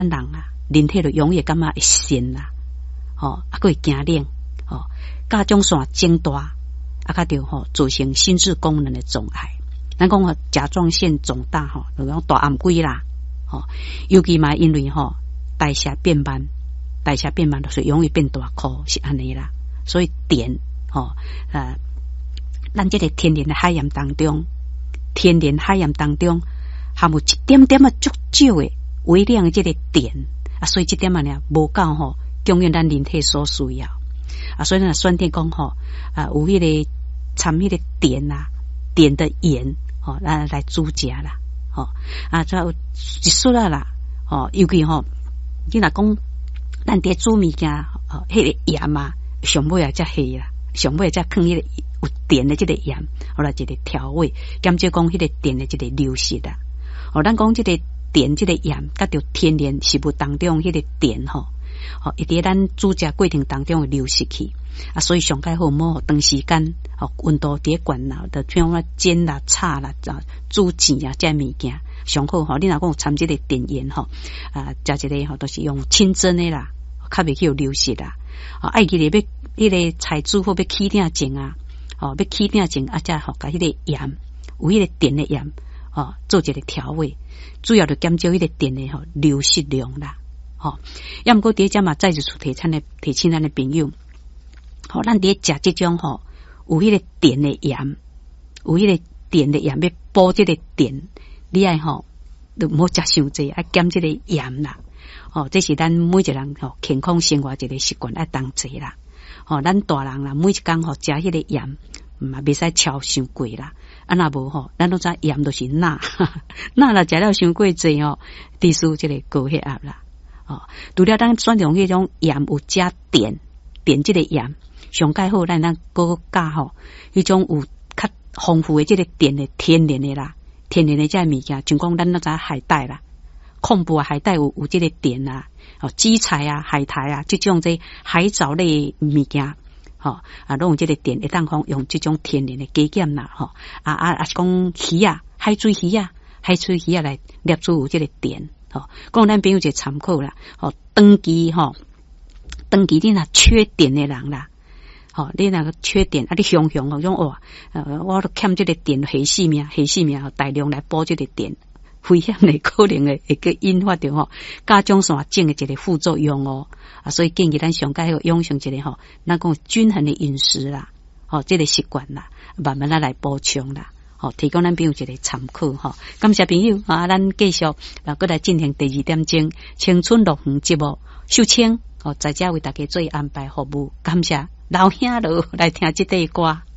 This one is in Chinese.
人啊，人体就容易感觉会咸啦，啊，佫会惊冷，甲种线增大，甲着造成心智功能的障碍。咱讲甲状腺肿大就讲大暗鬼啦，尤其嘛因为代谢变慢，就是容易变大颗，是安尼啦。所以碘咱这个天然海盐当中含有一点点足少的微量的这个碘啊，所以这点呢无够供应咱人体所需要啊。所以呢，酸甜讲有迄个掺迄个碘的盐咱来煮食啦，再有一说啦，尤其你若讲咱伫煮物件迄个盐啊，上尾啊才下啦，上尾才放迄个有碘的这个盐，来一个调味，减少讲迄个碘的这个流失啦。咱讲这个碘这个盐，甲着天然食物当中迄个碘一伫咱煮食过程当中会流失去啊，所以上盖好莫长时间温度伫悬啦，就像我煎啦、炒啦、煮煎啊这物件，上好你若讲有掺这个碘盐食一个都是用清蒸的啦，较袂去有流失啦。爱记咧要迄个菜煮好要起鼎前啊，要起鼎前啊，才甲迄个盐有迄个碘的盐做一个调味，主要就减少迄个碘的流失量啦。要毋过伫遮嘛再一次提醒咱的朋友，咱伫食即种有迄个碘的盐，有迄个碘的盐要补即个碘，你爱就唔好食伤济，爱减即个盐啦。这是咱每一个人健康生活一个习惯，爱当济啦。咱大人啦，每一工食迄个盐，嘛袂使超伤过啦。啊，若无咱都知盐都是钠，钠啦食了伤过济致使这个高血压啦。除了咱选用迄种盐有加碘这个盐，上盖好咱搁加迄种有较丰富的这个碘的天然的啦，天然的这物件，像讲咱都知海带啦，昆布啊海带有这个碘啊，基菜啊海苔啊这种这海藻类物件，拢有这个碘，会当用这种天然的加减啦，是讲鱼啊海水鱼啊来摄取有这个碘。讲咱朋友一个参考啦，长期你若缺碘的人啦，你若缺碘你常常种我都欠这个碘下死命大量来补这个碘，危险的可能会去引发着甲状腺症的一个副作用所以建议咱上盖养成一个咱讲均衡的饮食啦，这个习惯啦，慢慢来补充啦。提供咱朋友一个参考感谢朋友咱继续过来进行第2点钟青春乐园节目，秀清在这为大家做安排服务，感谢老兄来听这段歌。